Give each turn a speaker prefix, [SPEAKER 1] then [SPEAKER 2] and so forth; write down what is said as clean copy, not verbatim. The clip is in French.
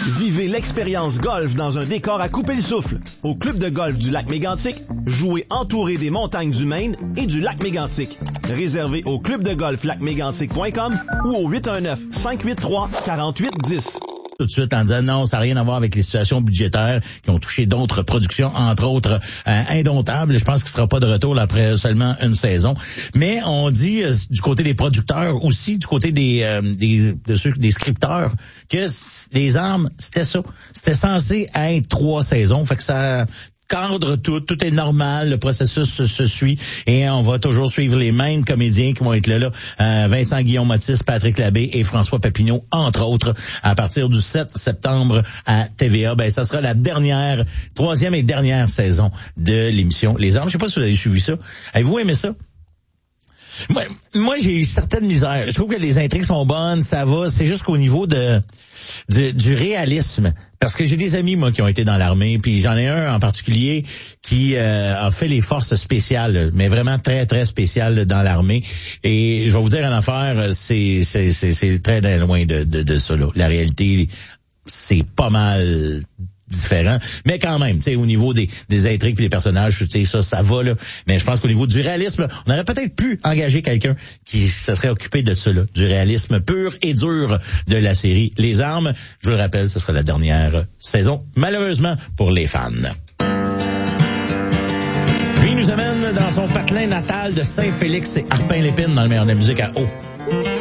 [SPEAKER 1] Vivez l'expérience golf dans un décor à couper le souffle. Au club de golf du lac Mégantic, jouez entouré des montagnes du Maine et du lac Mégantic. Réservé au clubdegolflacmégantic.com ou au 819-583-4810.
[SPEAKER 2] Tout de suite en disant non, ça n'a rien à voir avec les situations budgétaires qui ont touché d'autres productions, entre autres Indomptable. Je pense qu'il ne sera pas de retour là, après seulement une saison. Mais on dit du côté des producteurs aussi, du côté des scripteurs, que les armes, c'était ça. C'était censé être 3 saisons. Fait que ça cadre tout est normal, le processus se suit et on va toujours suivre les mêmes comédiens qui vont être là. Vincent Guillaume-Motis, Patrick Labbé et François Papineau, entre autres, à partir du 7 septembre à TVA. Ben, ça sera la troisième et dernière saison de l'émission Les Armes. Je sais pas si vous avez suivi ça. Avez-vous aimé ça? Moi, j'ai eu certaines misères. Je trouve que les intrigues sont bonnes, ça va. C'est juste qu'au niveau du réalisme. Parce que j'ai des amis, moi, qui ont été dans l'armée, puis j'en ai un en particulier qui a fait les forces spéciales, mais vraiment très, très spéciales dans l'armée. Et je vais vous dire une affaire, c'est très loin de ça, là. La réalité, c'est pas mal différent, mais quand même, tu sais, au niveau des intrigues et des personnages, tu sais, ça va, là. Mais je pense qu'au niveau du réalisme, on aurait peut-être pu engager quelqu'un qui se serait occupé de ça, là, du réalisme pur et dur de la série Les Armes. Je vous le rappelle, ce sera la dernière saison, malheureusement, pour les fans. Lui nous amène dans son patelin natal de Saint-Félix et Arpin-Lépine dans le meilleur de la musique à eau.